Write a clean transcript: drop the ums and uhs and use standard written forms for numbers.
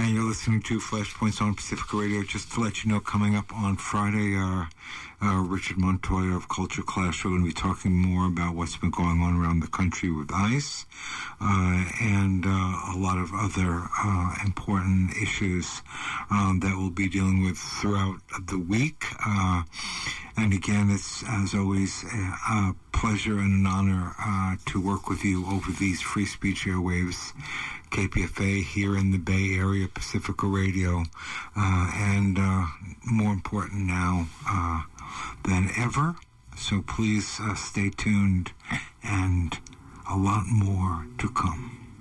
And you're listening to Flashpoints on Pacifica Radio. Just to let you know, coming up on Friday, Richard Montoya of Culture Clash are going to be talking more about what's been going on around the country with ICE and a lot of other important issues that we'll be dealing with throughout the week. And again, it's, as always, a pleasure and an honor to work with you over these free speech airwaves, KPFA here in the Bay Area, Pacifica Radio, and more important now than ever. So please stay tuned, and a lot more to come.